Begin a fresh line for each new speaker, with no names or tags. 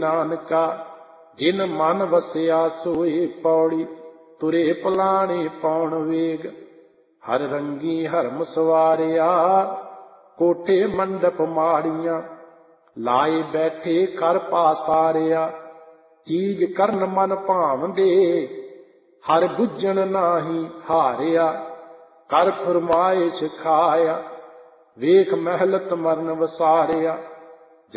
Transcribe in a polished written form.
ਨਾਨਕਾ ਜਿਨ ਮਨ ਵਸਿਆ ਸੋਈ ਪੌੜੀ ਤੁਰੇ ਪਲਾਣੇ ਪੌਣ ਵੇਗ ਹਰ ਰੰਗੀ ਹਰਮ ਸਵਾਰਿਆ ਕੋਠੇ ਮੰਡਪ ਮਾੜੀਆਂ ਲਾਏ ਬੈਠੇ ਕਰ ਪਾਸਾਰਿਆ ਚੀਜ ਕਰਨ ਮਨ ਭਾਵਦੇ ਹਰ ਬੁੱਝਣ ਨਾਹੀ ਹਾਰਿਆ ਕਰ ਫਰਮਾਇਸ਼ ਖਾਇਆ ਵੇਖ ਮਹਿਲਤ ਮਰਨ ਵਸਾਰਿਆ